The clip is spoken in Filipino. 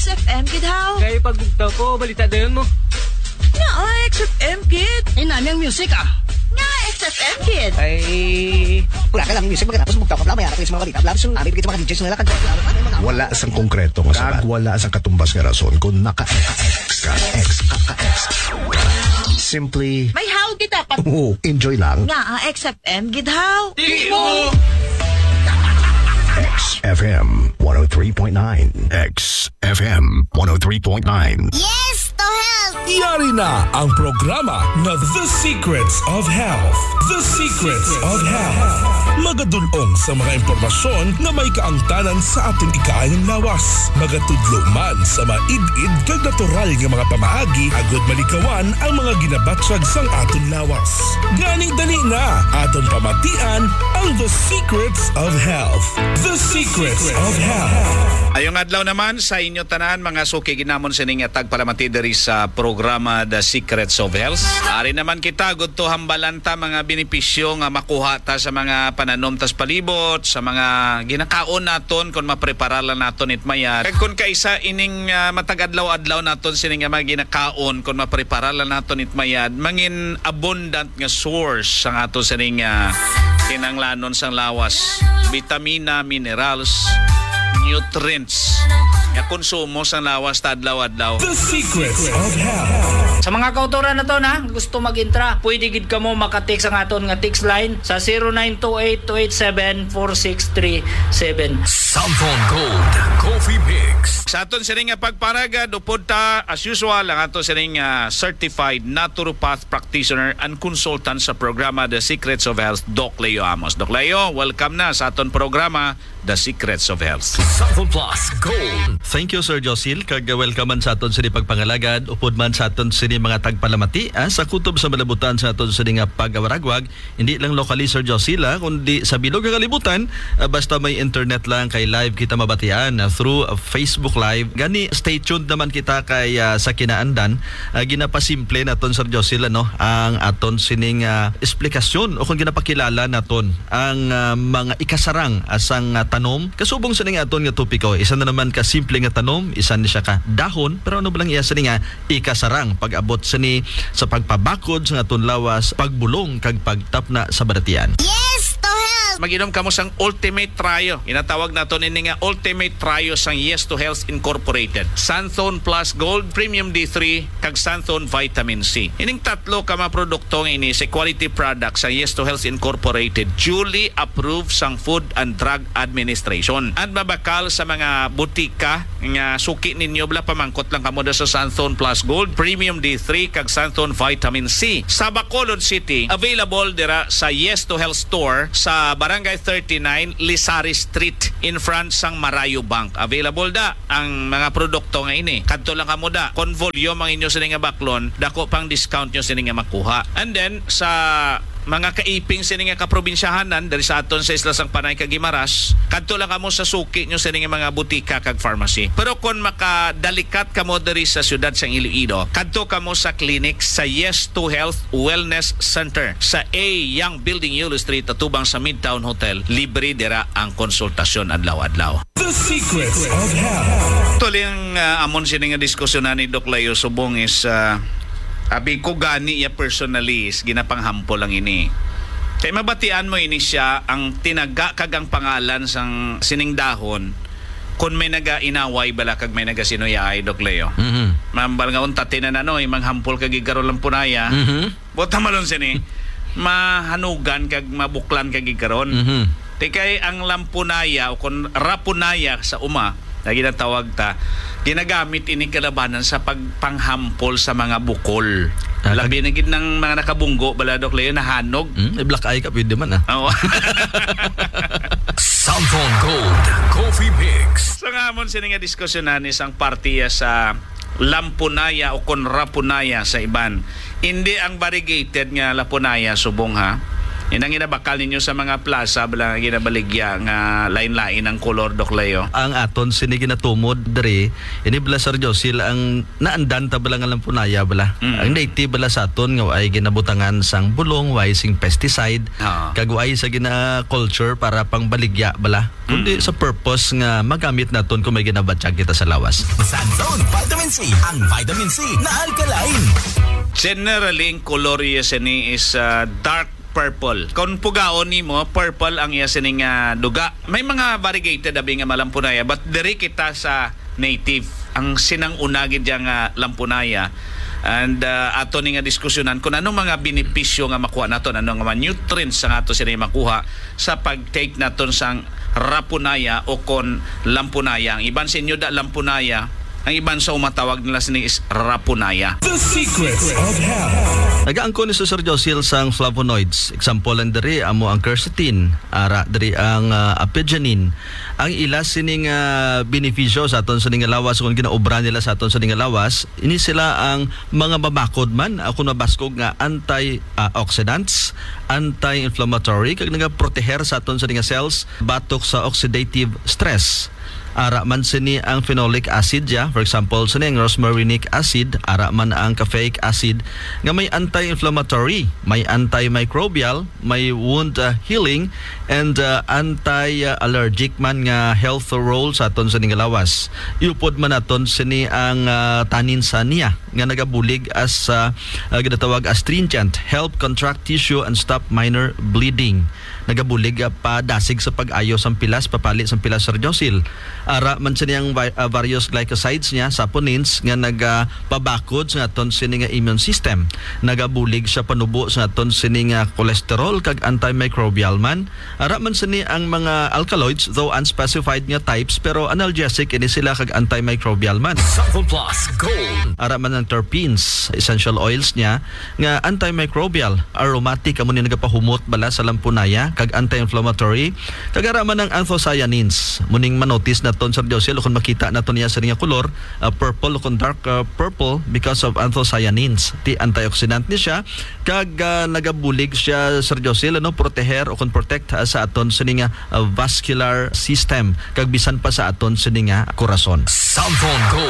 XFM, kid how? Kaya pagbugtaw ko, balita dayon mo. Nga, XFM, kid. Nami ang music Nga, XFM, kid. Ay, Wala ka lang music, magkatapos bugtaw ka pala, mayara ka sa mga balita. Labis yung namin, bigyan sa mga DJs nila kanta. Wala sang konkreto nga sabat. Wala sang katumbas nga rason kung naka-X. Simply, May how kita pat. enjoy lang. Nga, XFM, kid how? XFM 103.9. XFM 103.9. Yes to health! Yari na ang programa na The Secrets of Health. The Secrets of Health. Magadulong sa mga impormasyon na may kaangtanan sa aton ikaayang lawas. Magatudlo man sa maid-id kag natural nga mga pamaagi agud malikawan ang mga ginabatsag sang aton lawas. Gani dali na aton pamatian ang The Secrets of Health. The Secrets of Health. Ayong adlaw naman sa inyo tanan mga suki ginamon sining tagpalamati diri sa programa The Secrets of Health. Ari naman kita gudto hambalan ta mga benepisyo nga makuha ta sa mga pananom tas palibot, sa mga ginakaon naton kung mapreparalan naton itmayad. Kag kung kaisa ining matag-adlaw-adlaw naton sining mga ginakaon kung mapreparalan naton itmayad, mangin abundant nga source sa ato sining kinanglanon sang lawas, vitamina, minerals, nutrients nga konsumo sa lawas ta adlaw-adlaw. The Secrets of Health. Sa mga kautoran na to na gusto mag-intra, pwede gid kamo maka-text ang aton nga text line sa 0928-287-4637. Samphon Gold Coffee Mix. Sa aton sining pagparagad upod ta as usual ang aton sining certified naturopath practitioner and consultant sa programa The Secrets of Health, Doc Leo Amos. Doc Leo, welcome na sa aton programa The Secrets of Health. Samphon Plus Gold. Thank you Sir Josil kag welcome man sa aton sini pagpangalagad upod man sa aton sini mga tagpalamati sa kutob sa malabutan sa aton sini nga pagawaragwag hindi lang locally Sir Josil kundi sa bilog nga kalibutan basta may internet lang kay live kita mabatian through Facebook Live gani stay tuned naman kita kay sa kinaandan ginapasimple naton Sir Josil ang aton sining esplikasyon o kung ginapakilala naton ang mga ikasarang asang tanom kasubong sa ning aton nga topiko isa na naman ka simple nga tanom isa ni siya ka dahon pero ano ba lang iya sa nga ikasarang pag-abot sa ni sa pagpabakod sa aton lawas pagbulong kag pagtapna sa baratian. Yes to health! Mag-inom kamo sang Ultimate Trio. Inatawag nato ini nga Ultimate Trio sang Yes to Health Incorporated. Santhone Plus Gold, Premium D3, kag Santhone Vitamin C. Ining tatlo ka mga produkto ini sa quality product sang Yes to Health Incorporated duly approved sang Food and Drug Administration. At mabakal sa mga butika nga suki ninyo bala pamangkot lang kamo sa Santhone Plus Gold, Premium D3, kag Santhone Vitamin C. Sa Bacolod City, available dira sa Yes to Health Store sa Barangay 39, Lisari Street in front sang Marayo Bank. Available da ang mga produkto nga ini. Kadto lang kamo da. Kon volume ang inyo sini nga baklon, dako pang discount nyo sini nga makuha. And then sa mga kaiping sini nga kaprobinsyahanan dari sa aton sa Isla Sang Panay kag Guimaras, kadto lang kamo sa suki nyo sini nga mga butika kag pharmacy. Pero kon makadalikat kamo diri sa syudad sang Iloilo, kadto kamo sa clinic sa Yes to Health Wellness Center sa A Young Building Yulo Street atubang sa Midtown Hotel. Libre dira ang konsultasyon adlaw-adlaw. The Secrets of Health. Tuling amon sini nga diskusyonan ni Doc Leo Subong is abi ko gani ya personally is ginapanghampo lang ini. Kay mabatian mo ini siya ang tinaga kag ang pangalan sang sining dahon kun may naga-inaway bala kag may naga-sinuyay Doc Leo. Mambal nga unta tinanano manghampol kag igaro lang punaya. Bota malon sini mahanugan kag mabuklan kag igaron. Tikay ang lampunaya o kun rapunaya sa uma na ginatawag ta, ginagamit ini kalabanan sa pagpanghampol sa mga bukol. Labi na gid ng mga nakabunggo bala Doc Leo nahanog. Black eye ka pwede man Oo. Samphon Gold Coffee Mix. So nga amon sini nga diskusyonan isang partiya sa lampunaya o kon rapunaya sa iban. Hindi ang variegated nga lapunaya subong ha. Inang ginabakal ninyo sa mga plaza bala ginabaligya nga lain-lain ang kolor doklayo. Ang aton sini ginatumod dere ini bala Sir Josil ang naandan ta bala nga lampunaya bala. Ang native bala sa aton nga ay ginabutangan sang bulong way sing pesticide kag way sa gina culture para pangbaligya bala. Kundi sa purpose nga magamit naton kung may ginabatyag kita sa lawas. Sanzone Vitamin C, ang vitamin C na alkaline. Generally, ang kolor yasini is dark purple. Kung pugaon ni mo, purple ang yasini nga duga. May mga variegated abi nga malampunaya, but diri kita sa native. Ang sinang unagid diya nga lampunaya. And ato ni nga diskusyonan kung anong mga benepisyo nga makuha naton, anong mga nutrients nga ato sila makuha sa pag-take naton sang rapunaya o kon lampunaya. Ang iban sa inyo da lampunaya, ang iban sa umatawag nila sini is rapunaya. The Secrets of Health. Nagaangko ni Sir Josil sang flavonoids. Example lang diri amo ang quercetin, ara diri ang apigenin. Ang ila sining benepisyo sa aton sa nga lawas kung ginaobra nila sa aton sa nga lawas, ini sila ang mga babakod man ako nabaskog nga antioxidants, anti-inflammatory kag nagaproteher sa aton sa nga cells batok sa oxidative stress. Ara man sini ang phenolic acid ya, for example sini ang rosmarinic acid, ara man ang caffeic acid nga may anti-inflammatory, may antimicrobial, may wound healing and anti-allergic man nga health role sa aton sa nga lawas. Iupod man naton sini ang tanin sa niya nga nagabulig as ginatawag astringent, help contract tissue and stop minor bleeding. Nagabulig pa dasig sa pag-ayo sang pilas, papali sang pilas Sir Josil. Ara man sa niyang various glycosides niya, saponins nga nagapabakod sa aton sini nga immune system. Nagabulig siya panubo sa aton sini nga cholesterol kag antimicrobial man. Ara man sa ni ang mga alkaloids, though unspecified nga types, pero analgesic ini sila kag antimicrobial man. Sanzone Plus Gold. Ara man ang terpenes, essential oils niya nga antimicrobial, aromatic amo ni nagapahumot bala sa lampunaya kag anti-inflammatory. Kag ara man ang anthocyanins. Muning manotice naton Sir Josil kung makita naton niya sa nga kolor, purple o dark purple because of anthocyanins. Ti antioxidant ni siya kag nagabulig siya Sir Josil proteher o protect sa aton sa nga vascular system kag bisan pa sa aton sa nga korason. Sanzone Gold.